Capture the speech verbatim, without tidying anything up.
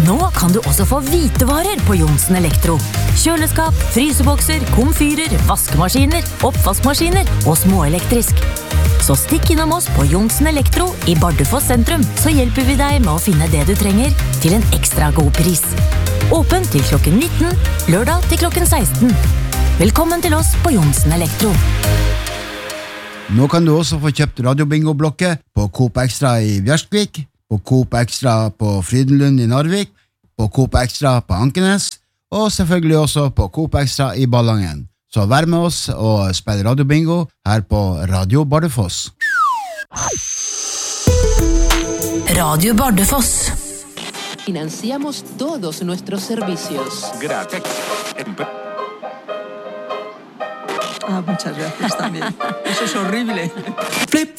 Nå kan du også få hvitevarer på Johnsen Elektro. Kjøleskap, frysebokser, komfyrer, vaskemaskiner, oppvaskmaskiner og småelektrisk. Så stikk innom oss på Johnsen Elektro i Bardufoss sentrum, så hjelper vi deg med å finne det du trenger til en ekstra god pris. Åpen til klokken nitten, lørdag til klokken seksten. Velkommen til oss på Johnsen Elektro. Nå kan du også få kjøpt radiobingo-blokke på Coop Extra i Bjørskvik, på Coop Extra på Frydenlund i Narvik, på Coop Extra på Ankenes, og selvfølgelig også på Coop Extra i Ballangen. Så vær med oss og spill radiobingo her på Radio Bardufoss. Radio Bardufoss. Financiamos todos nuestros servicios. Gracias. Ah, muchas gracias también. Eso es horrible. Flip.